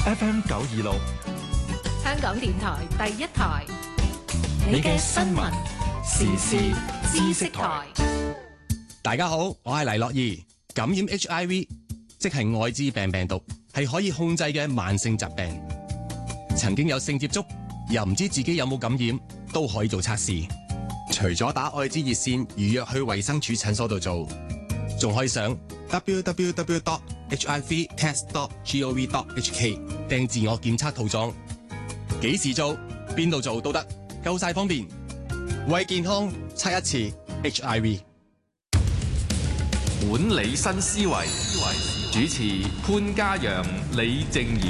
FM 926， 香港電台第一台， 你嘅新聞時事知識台。 大家好，我係黎樂儀。感染 HIV， 即係愛滋病病毒，係可以控制嘅慢性疾病。曾經有性接觸，又唔知自己有冇感染，都可以做測試。除咗打愛滋熱線預約去衛生署診所度做，仲可以上 www.hivtest.gov.hk 訂自我檢測套裝。幾時做，邊度做都得，夠晒方便。為健康測一次 HIV。 管理新思維，主持潘嘉陽、李靜宜。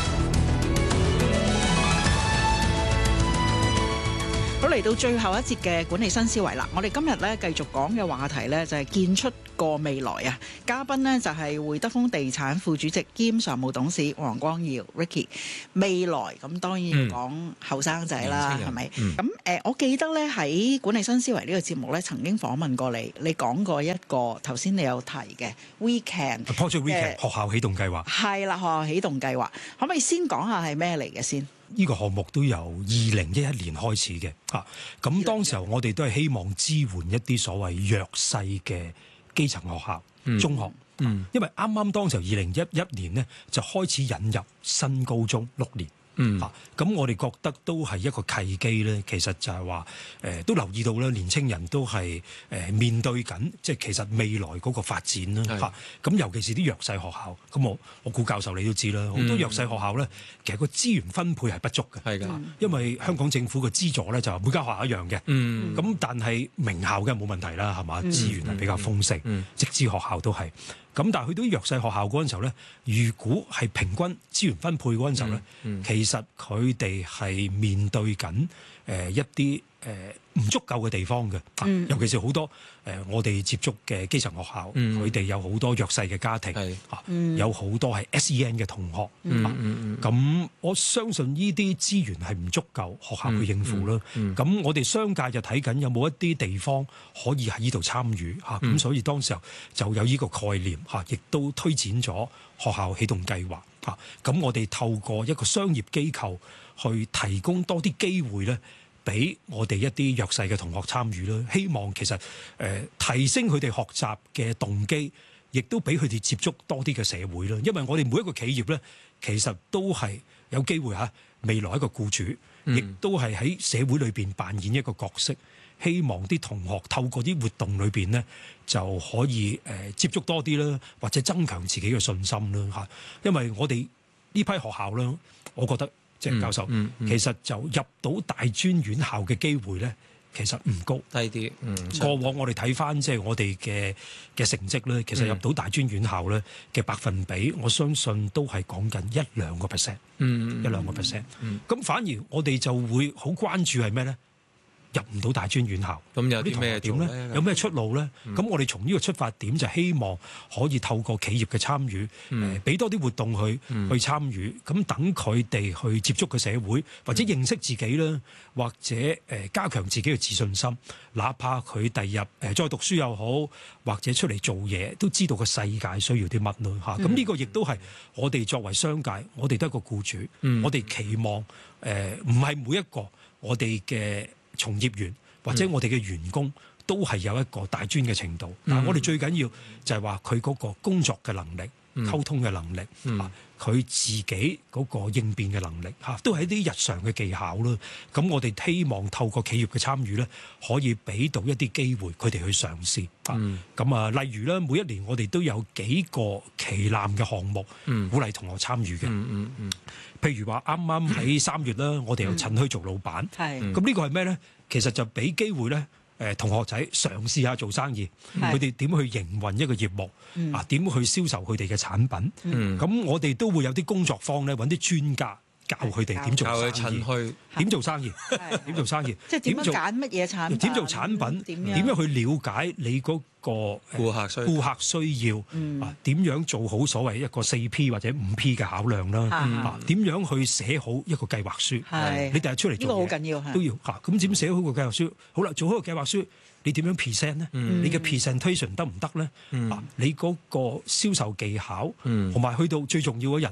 好，嚟到最後一節嘅管理新思維啦，我哋今日咧繼續講嘅話題咧就係建出個未來啊！嘉賓呢就係會德豐地產副主席兼常務董事黃光耀 Ricky。未來咁當然要講後生仔啦，係咪？咁我記得咧喺管理新思維呢個節目咧曾經訪問過你，你講過一個頭先你有提嘅 Project Weekend 學校起動計劃。係啦，學校起動計劃，可唔可以先講下係咩嚟嘅先？ 呢個項目都由2011年開始嘅，咁當時候我哋都係希望支援一啲所謂弱勢嘅基層學校、中學，因為啱啱當時候2011年呢就開始引入新高中6年。咁我哋覺得都係一個契機咧，其實就係話都留意到咧，年青人都係面對緊，即係其實未來嗰個發展啦。咁尤其是啲弱勢學校，咁我估教授你都知啦，好多弱勢學校咧，其實個資源分配係不足嘅，係㗎，因為香港政府嘅資助咧就每間學校一樣嘅，咁但係名校嘅冇問題啦，係嘛，資源係比較豐盛，直資學校都係。咁但係去到弱勢學校嗰陣時候咧，如果係平均資源分配嗰陣時候咧，其實佢哋係面對緊一啲唔足夠嘅地方嘅，尤其是好多我哋接觸嘅基層學校，佢哋有好多弱勢嘅家庭，有好多係 SEN 嘅同學，咁我相信呢啲資源係唔足夠學校去應付啦。咁我哋商界就睇緊有冇一啲地方可以喺呢度參與嚇，咁所以當時候就有呢個概念嚇，亦都推展咗學校起動計劃嚇。咁我哋透過一個商業機構去提供多啲機會咧，俾我哋一啲弱勢嘅同學參與啦，希望其實提升佢哋學習嘅動機，亦都俾佢哋接觸多啲嘅社會啦。因為我哋每一個企業咧，其實都係有機會嚇未來一個僱主，亦都係喺社會裏邊扮演一個角色。希望啲同學透過啲活動裏邊咧，就可以接觸多啲啦，或者增強自己嘅信心啦嚇。因為我哋呢批學校啦，我覺得。即係教授，其實就入到大專院校嘅機會咧，其實唔高，低啲。過往我哋睇翻即係我哋嘅成績咧，其實入到大專院校咧嘅百分比，我相信都係講緊1-2%，一兩個 percent。咁反而我哋就會好關注係咩咧？入唔到大專院校，咁有啲咩點咧？有咩出路咧？咁我哋從呢個出發點就希望可以透過企業嘅參與，俾多啲活動去參與，咁等佢哋去接觸個社會，或者認識自己啦，或者加強自己嘅自信心。哪怕佢第日再讀書又好，或者出嚟做嘢，都知道個世界需要啲乜咯嚇。咁呢個亦都係我哋作為商界，我哋都係一個僱主，我哋期望唔係每一個我哋嘅從業員或者我哋嘅員工都係有一個大專嘅程度，但係我哋最緊要就係話佢嗰個工作嘅能力、溝通嘅能力，佢自己嗰個應變嘅能力嚇，都係一啲日常嘅技巧咯。咁我哋希望透過企業嘅參與咧，可以俾到一啲機會佢哋去嘗試。咁啊，例如咧，每一年我哋都有幾個旗艦嘅項目，鼓勵同學參與嘅。譬如話啱啱喺3月啦，我哋有趁墟做老闆。咁呢個係咩咧？其實就俾機會咧，同學仔嘗試下做生意，佢哋點去營運一個業務，點去銷售佢哋嘅產品。咁我哋都會有啲工作坊咧，揾啲專家教佢哋點做生意，點做生意，點做生意， 即係點樣揀乜嘢產品， 點做產品，點樣去了解你嗰個顧客需要，點樣做好所謂一個4P 或者5P 嘅考量啦，點樣去寫好一個計劃書，你第日出嚟做嘢，呢個好緊要，都要嚇。咁點寫好個計劃書？好啦，做好個計劃書，你點樣 present 咧？你嘅 presentation 得唔得咧？你嗰個銷售技巧，同埋去到最重要嗰日啊！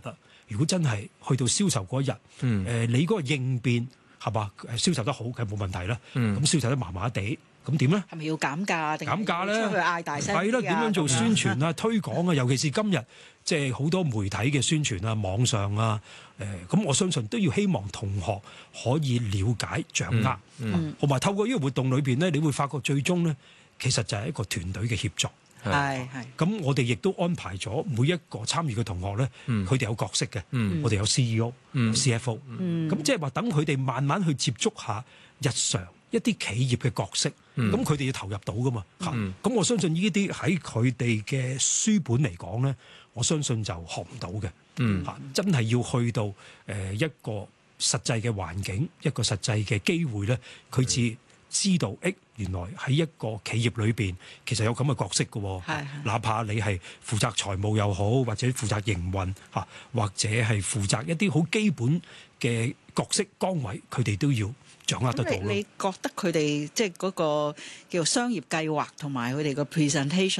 如果真係去到銷售嗰日，你嗰個應變係嘛銷售得好，梗係冇問題啦。咁銷售得麻麻地，咁點咧？ 係咪要減價定減價咧？ 出去嗌大聲啲啊？ 係啦，點樣做宣傳啊、推廣啊？尤其是今日即係好多媒體嘅宣傳啊、網上啊，咁我相信都要希望同學可以了解、掌握，同埋透過呢個活動裏邊咧，你會發覺最終咧，其實就係一個團隊嘅協作。 係。 咁我哋亦都安排咗每一個參與嘅同學咧，佢哋有角色嘅，我哋有 CEO、CFO，咁即係話等佢哋慢慢去接觸下日常一啲企業嘅角色，咁佢哋要投入到噶嘛。咁我相信呢啲喺佢哋嘅書本嚟講咧，我相信就學唔到嘅。真係要去到一個實際嘅環境，一個實際嘅機會咧，佢至知道，原來喺一個企業裏邊，其實有咁嘅角色嘅喎。哪怕你係負責財務又好，或者負責營運嚇，或者係負責一啲好基本嘅角色崗位，佢哋都要掌握得到咯。 你覺得佢哋即係嗰個叫商業計劃同埋佢哋個 presentation